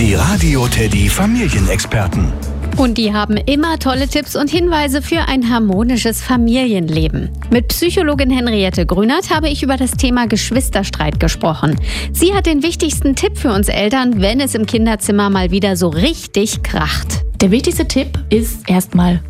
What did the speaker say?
Die Radio Teddy Familienexperten. Und die haben immer tolle Tipps und Hinweise für ein harmonisches Familienleben. Mit Psychologin Henriette Grünert habe ich über das Thema Geschwisterstreit gesprochen. Sie hat den wichtigsten Tipp für uns Eltern, wenn es im Kinderzimmer mal wieder so richtig kracht. Der wichtigste Tipp ist erstmal